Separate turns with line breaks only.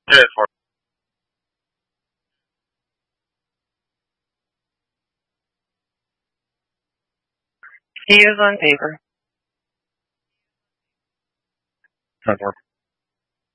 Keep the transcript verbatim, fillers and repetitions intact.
Yeah, it's for
He is on paper.
ten four.